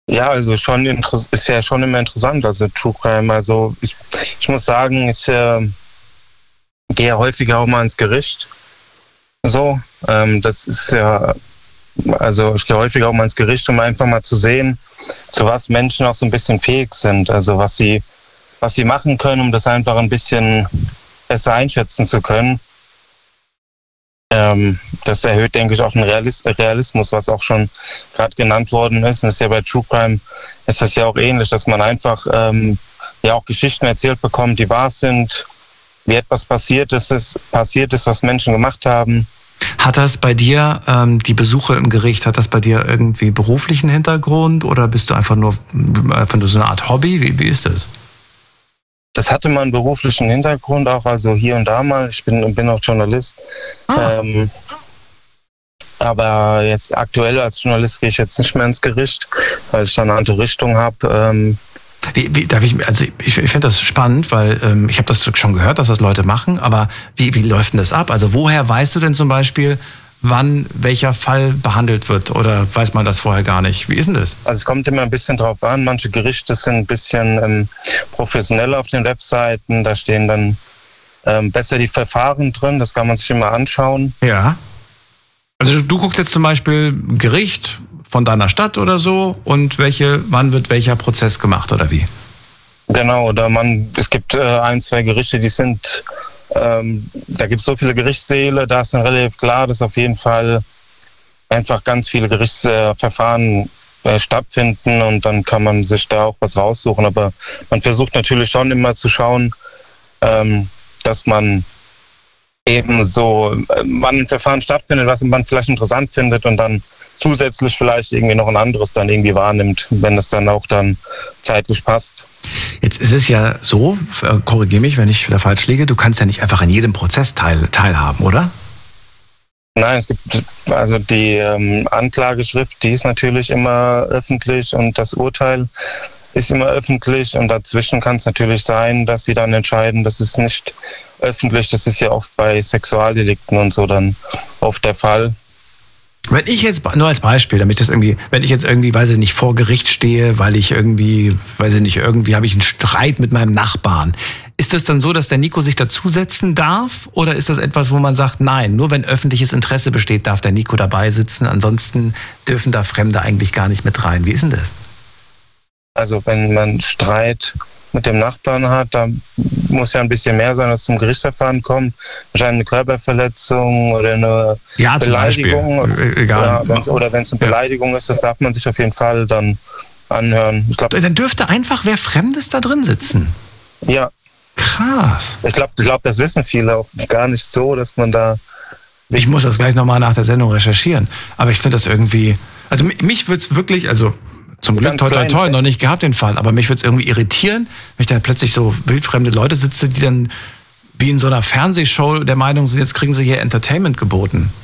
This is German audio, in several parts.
Ja, also ist ja schon immer interessant, also True Crime. Also ich muss sagen, ich gehe häufiger auch mal ins Gericht. So, das ist ja, also ich gehe häufiger auch mal ins Gericht, um einfach mal zu sehen, zu was Menschen auch so ein bisschen fähig sind. Also was sie machen können, um das einfach ein bisschen besser einschätzen zu können. Das erhöht, denke ich, auch den Realismus, was auch schon gerade genannt worden ist. Und das ist ja bei True Crime ist das ja auch ähnlich, dass man einfach ja auch Geschichten erzählt bekommt, die wahr sind, wie etwas passiert ist, was Menschen gemacht haben. Hat das bei dir, die Besuche im Gericht, hat das bei dir irgendwie beruflichen Hintergrund oder bist du einfach nur so eine Art Hobby? Wie ist das? Das hatte mal einen beruflichen Hintergrund auch, also hier und da mal. Ich bin auch Journalist. Aber jetzt aktuell als Journalist gehe ich jetzt nicht mehr ins Gericht, weil ich da eine andere Richtung habe. Ich finde das spannend, weil ich habe das schon gehört, dass das Leute machen, aber wie läuft denn das ab? Also woher weißt du denn zum Beispiel, wann welcher Fall behandelt wird oder weiß man das vorher gar nicht? Wie ist denn das? Also es kommt immer ein bisschen drauf an. Manche Gerichte sind ein bisschen professioneller auf den Webseiten. Da stehen dann besser die Verfahren drin. Das kann man sich immer anschauen. Ja. Also du guckst jetzt zum Beispiel Gericht von deiner Stadt oder so und wann wird welcher Prozess gemacht oder wie? Genau, es gibt ein, zwei Gerichte, die sind da gibt es so viele Gerichtssäle, da ist dann relativ klar, dass auf jeden Fall einfach ganz viele Gerichtsverfahren stattfinden und dann kann man sich da auch was raussuchen. Aber man versucht natürlich schon immer zu schauen, dass man eben so, wann ein Verfahren stattfindet, was man vielleicht interessant findet und dann zusätzlich vielleicht irgendwie noch ein anderes dann irgendwie wahrnimmt, wenn es dann auch dann zeitlich passt. Jetzt ist es ja so, korrigiere mich, wenn ich da falsch liege, du kannst ja nicht einfach an jedem Prozess teilhaben, oder? Nein, es gibt also die Anklageschrift, die ist natürlich immer öffentlich und das Urteil ist immer öffentlich und dazwischen kann es natürlich sein, dass sie dann entscheiden, das ist nicht öffentlich. Das ist ja oft bei Sexualdelikten und so dann oft der Fall. Wenn ich jetzt, nur als Beispiel, wenn ich jetzt irgendwie, weiß ich nicht, vor Gericht stehe, weil ich irgendwie, weiß ich nicht, irgendwie habe ich einen Streit mit meinem Nachbarn. Ist das dann so, dass der Nico sich dazusetzen darf? Oder ist das etwas, wo man sagt, nein, nur wenn öffentliches Interesse besteht, darf der Nico dabei sitzen, ansonsten dürfen da Fremde eigentlich gar nicht mit rein. Wie ist denn das? Also wenn man Streit mit dem Nachbarn hat, da muss ja ein bisschen mehr sein, als zum Gerichtsverfahren kommt. Wahrscheinlich eine Körperverletzung oder eine Beleidigung. Egal. Ja, oder wenn es eine Beleidigung ist, das darf man sich auf jeden Fall dann anhören. Ich glaub, dann dürfte einfach wer Fremdes da drin sitzen. Ja. Krass. Ich glaube, das wissen viele auch gar nicht so, dass man da... Ich muss das gleich nochmal nach der Sendung recherchieren. Aber ich finde das irgendwie... Also mich würde es wirklich... Also zum Glück toi, noch nicht gehabt den Fall, aber mich würde es irgendwie irritieren, wenn ich dann plötzlich so wildfremde Leute sitze, die dann wie in so einer Fernsehshow der Meinung sind, jetzt kriegen sie hier Entertainment geboten.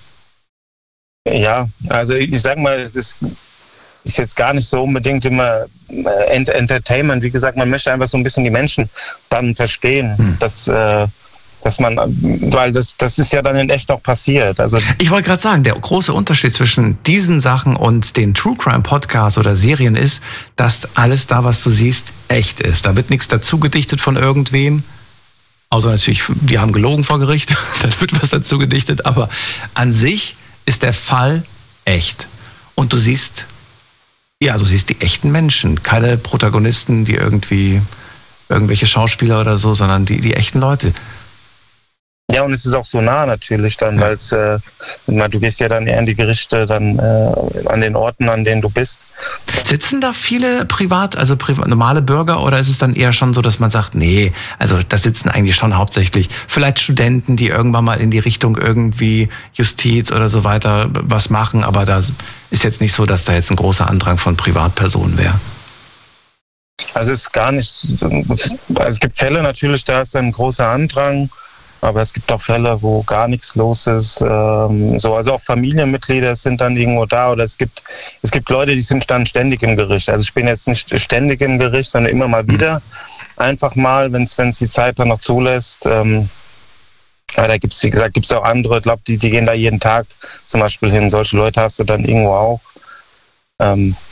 Ja, also ich sag mal, das ist jetzt gar nicht so unbedingt immer Entertainment. Wie gesagt, man möchte einfach so ein bisschen die Menschen dann verstehen, dass man, weil das ist ja dann in echt auch passiert. Also ich wollte gerade sagen, der große Unterschied zwischen diesen Sachen und den True Crime Podcasts oder Serien ist, dass alles da, was du siehst, echt ist. Da wird nichts dazu gedichtet von irgendwem. Außer natürlich, die haben gelogen vor Gericht, da wird was dazu gedichtet. Aber an sich ist der Fall echt. Und du siehst die echten Menschen. Keine Protagonisten, die irgendwelche Schauspieler oder so, sondern die echten Leute. Ja, und es ist auch so nah natürlich dann, weil du gehst ja dann eher in die Gerichte, dann an den Orten, an denen du bist. Sitzen da viele normale Bürger oder ist es dann eher schon so, dass man sagt, nee, also da sitzen eigentlich schon hauptsächlich vielleicht Studenten, die irgendwann mal in die Richtung irgendwie Justiz oder so weiter was machen, aber da ist jetzt nicht so, dass da jetzt ein großer Andrang von Privatpersonen wäre. Also es ist gar nicht, es gibt Fälle natürlich, da ist ein großer Andrang. Aber es gibt auch Fälle, wo gar nichts los ist. Also auch Familienmitglieder sind dann irgendwo da. Oder es gibt Leute, die sind dann ständig im Gericht. Also ich bin jetzt nicht ständig im Gericht, sondern immer mal wieder. Einfach mal, wenn es die Zeit dann noch zulässt. Aber da gibt's, wie gesagt, auch andere, ich glaube, die gehen da jeden Tag zum Beispiel hin. Solche Leute hast du dann irgendwo auch.